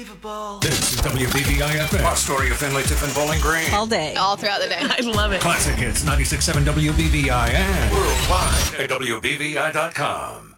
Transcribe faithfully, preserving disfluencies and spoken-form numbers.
Unbelievable. This is W B V I F M. Our story of Finley, Tiffin, Bowling Green. All day. All throughout the day. I love it. Classic Hits ninety-six point seven W B V I and Worldwide at W B V I dot com.